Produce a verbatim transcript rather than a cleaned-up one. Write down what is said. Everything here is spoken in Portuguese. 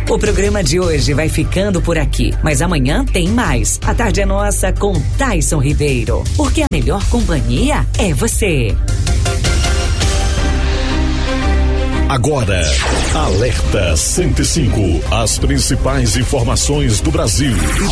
O programa de hoje vai ficando por aqui, mas amanhã tem mais. A tarde é nossa com Taison Ribeiro, porque a melhor companhia é você. Agora, Alerta cento e cinco, as principais informações do Brasil